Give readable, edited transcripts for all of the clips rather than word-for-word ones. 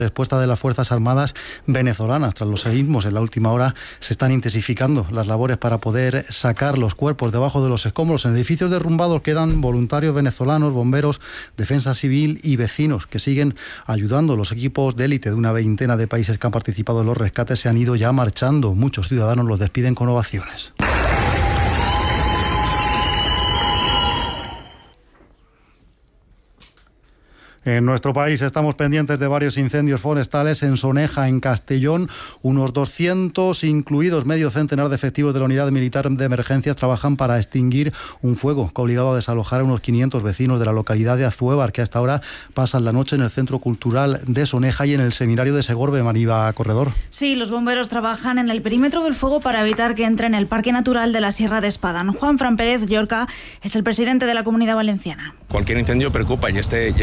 Respuesta de las Fuerzas Armadas venezolanas. Tras los seísmos en la última hora se están intensificando las labores para poder sacar los cuerpos debajo de los escombros. En edificios derrumbados quedan voluntarios venezolanos, bomberos, defensa civil y vecinos que siguen ayudando. Los equipos de élite de una veintena de países que han participado en los rescates se han ido ya marchando. Muchos ciudadanos los despiden con ovaciones. En nuestro país estamos pendientes de varios incendios forestales en Soneja, en Castellón. Unos 200, incluidos medio centenar de efectivos de la Unidad Militar de Emergencias, trabajan para extinguir un fuego que ha obligado a desalojar a unos 500 vecinos de la localidad de Azuévar, que hasta ahora pasan la noche en el Centro Cultural de Soneja y en el Seminario de Segorbe. María Corredor. Sí, los bomberos trabajan en el perímetro del fuego para evitar que entre en el Parque Natural de la Sierra de Espadán. Juan Fran Pérez Llorca es el presidente de la Comunidad Valenciana. Cualquier incendio preocupa y este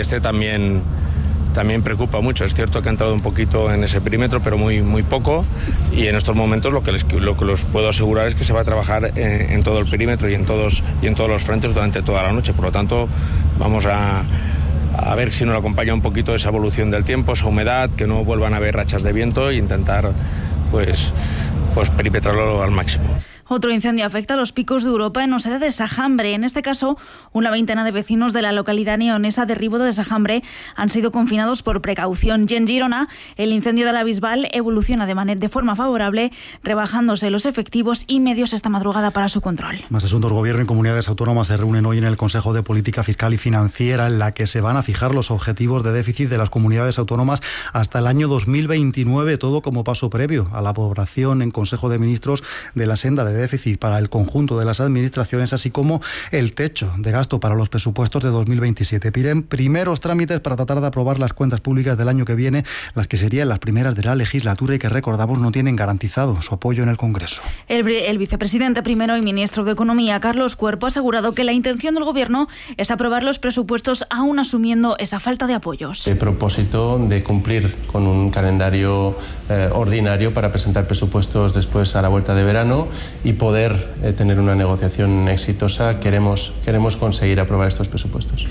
también preocupa mucho. Es cierto que ha entrado un poquito en ese perímetro, pero muy poco, y en estos momentos lo que les puedo asegurar es que se va a trabajar en todo el perímetro y en todos los frentes durante toda la noche. Por lo tanto, vamos a ver si nos acompaña un poquito esa evolución del tiempo, esa humedad, que no vuelvan a haber rachas de viento e intentar pues perimetrarlo al máximo. Otro incendio afecta a los Picos de Europa en Oseda de Sajambre. En este caso, una veintena de vecinos de la localidad neonesa de Ribó de Sajambre han sido confinados por precaución. Y en Girona, el incendio de la Bisbal evoluciona de forma favorable, rebajándose los efectivos y medios esta madrugada para su control. Más asuntos. Gobierno y comunidades autónomas se reúnen hoy en el Consejo de Política Fiscal y Financiera, en la que se van a fijar los objetivos de déficit de las comunidades autónomas hasta el año 2029, todo como paso previo a la aprobación en Consejo de Ministros de la senda de déficit para el conjunto de las administraciones, así como el techo de gasto para los presupuestos de 2027. Piden primeros trámites para tratar de aprobar las cuentas públicas del año que viene, las que serían las primeras de la legislatura y que, recordamos, no tienen garantizado su apoyo en el Congreso. El vicepresidente primero y ministro de Economía, Carlos Cuerpo, ha asegurado que la intención del Gobierno es aprobar los presupuestos aún asumiendo esa falta de apoyos. El propósito de cumplir con un calendario ordinario para presentar presupuestos después a la vuelta de verano y poder tener una negociación exitosa. Queremos conseguir aprobar estos presupuestos.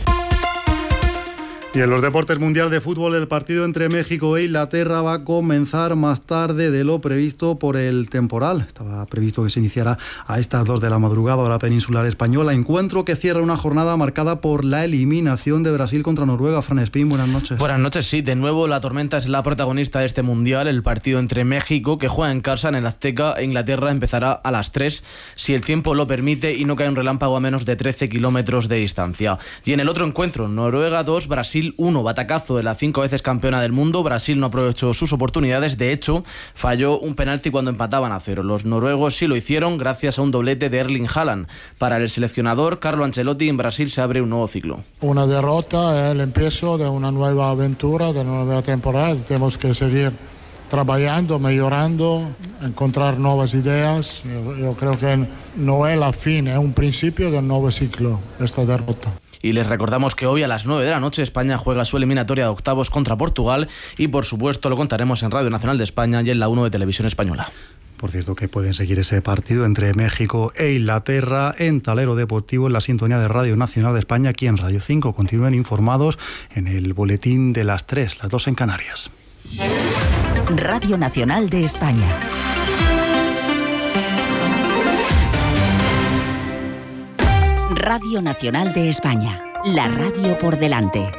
Y en los deportes, Mundial de Fútbol, el partido entre México e Inglaterra va a comenzar más tarde de lo previsto por el temporal. Estaba previsto que se iniciara a estas 2 de la madrugada, hora peninsular española. Encuentro que cierra una jornada marcada por la eliminación de Brasil contra Noruega. Fran Espín, buenas noches. Buenas noches, sí. De nuevo, la tormenta es la protagonista de este Mundial. El partido entre México, que juega en casa en el Azteca, e Inglaterra empezará a las 3, si el tiempo lo permite y no cae un relámpago a menos de 13 kilómetros de distancia. Y en el otro encuentro, Noruega 2, Brasil 1, batacazo de la 5 veces campeona del mundo. Brasil no aprovechó sus oportunidades, de hecho falló un penalti cuando empataban a 0. Los noruegos sí lo hicieron gracias a un doblete de Erling Haaland. Para el seleccionador Carlo Ancelotti, en Brasil se abre un nuevo ciclo. Una derrota es el empiezo de una nueva aventura, de una nueva temporada. Tenemos que seguir trabajando, mejorando, encontrar nuevas ideas. Yo creo que no es la fin, es un principio de un nuevo ciclo esta derrota. Y les recordamos que hoy a las 9 de la noche España juega su eliminatoria de octavos contra Portugal y, por supuesto, lo contaremos en Radio Nacional de España y en la 1 de Televisión Española. Por cierto, que pueden seguir ese partido entre México e Inglaterra en Talero Deportivo, en la sintonía de Radio Nacional de España, aquí en Radio 5. Continúen informados en el boletín de las 3, las 2 en Canarias. Radio Nacional de España. Radio Nacional de España, la radio por delante.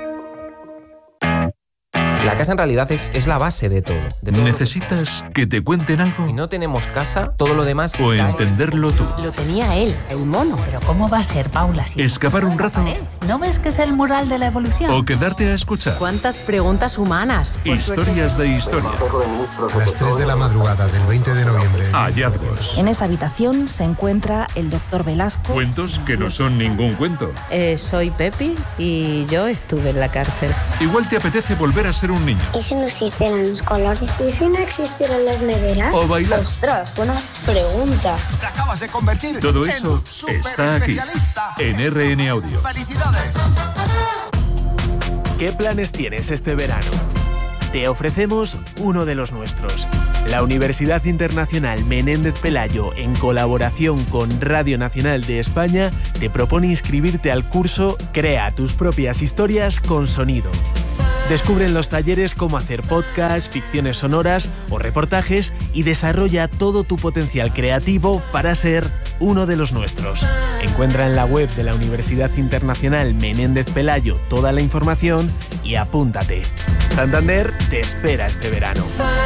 La casa en realidad es la base de todo. ¿Necesitas que te cuenten algo? Si no tenemos casa, todo lo demás... O entenderlo tú. Lo tenía él, el mono. Pero ¿cómo va a ser, Paula? Si ¿escapar un rato? ¿No ves que es el mural de la evolución? ¿O quedarte a escuchar? ¿Cuántas preguntas humanas? Historias de historia. A las 3 de la madrugada del 20 de noviembre. Hallazgos. En esa habitación se encuentra el doctor Velasco. Cuentos que no son ningún cuento. Soy Pepi y yo estuve en la cárcel. Igual te apetece volver a ser un niño. ¿Y si no existieran los colores? ¿Y si no existieran las neveras? O bailar. ¡Ostras, buena pregunta! Te acabas de convertir. Todo eso está aquí, en RN Audio. ¡Felicidades! ¿Qué planes tienes este verano? Te ofrecemos uno de los nuestros. La Universidad Internacional Menéndez Pelayo, en colaboración con Radio Nacional de España, te propone inscribirte al curso Crea tus propias historias con sonido. Descubre en los talleres cómo hacer podcasts, ficciones sonoras o reportajes y desarrolla todo tu potencial creativo para ser uno de los nuestros. Encuentra en la web de la Universidad Internacional Menéndez Pelayo toda la información y apúntate. Santander te espera este verano.